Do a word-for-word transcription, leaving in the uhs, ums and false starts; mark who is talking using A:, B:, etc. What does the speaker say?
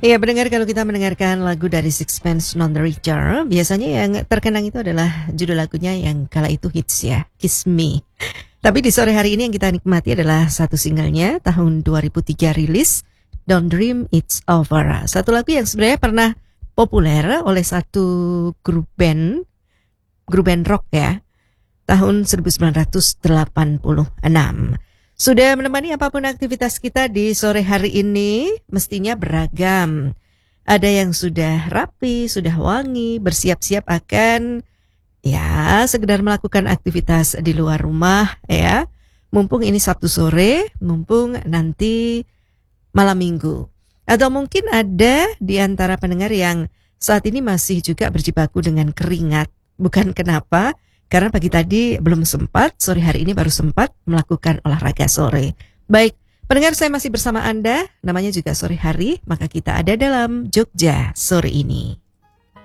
A: Iya, pendengar, kalau kita mendengarkan lagu dari Sixpence None the Richer, biasanya yang terkenang itu adalah judul lagunya yang kala itu hits ya, Kiss Me. Tapi di sore hari ini yang kita nikmati adalah satu singlenya tahun dua ribu tiga rilis, Don't Dream It's Over. Satu lagu yang sebenarnya pernah populer oleh satu grup band, grup band rock ya, tahun seribu sembilan ratus delapan puluh enam. Sudah menemani apapun aktivitas kita di sore hari ini, mestinya beragam. Ada yang sudah rapi, sudah wangi, bersiap-siap akan ya sekedar melakukan aktivitas di luar rumah ya. Mumpung ini Sabtu sore, mumpung nanti malam minggu. Atau mungkin ada di antara pendengar yang saat ini masih juga berjibaku dengan keringat. Bukan kenapa? Karena pagi tadi belum sempat, sore hari ini baru sempat melakukan olahraga sore. Baik, pendengar, saya masih bersama Anda, namanya juga sore hari, maka kita ada dalam Jogja sore ini.